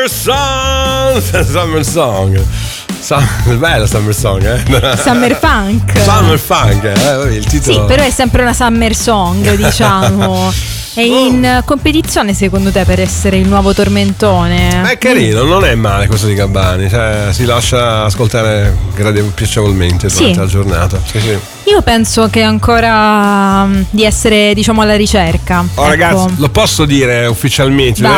Summer Song. Summer Song. Bella Summer Song, Summer Funk. Summer Funk, il titolo. Sì, però è sempre una Summer Song, diciamo. È in competizione secondo te per essere il nuovo tormentone? È carino, non è male questo di Gabbani, cioè si lascia ascoltare piacevolmente durante la giornata. Sì. Io penso che ancora di essere, diciamo, alla ricerca. Ragazzi, lo posso dire ufficialmente,